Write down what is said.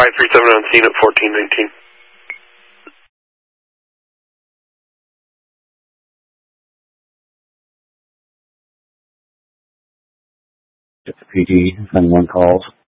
537 on scene at 1419. PD, 10-1 calls.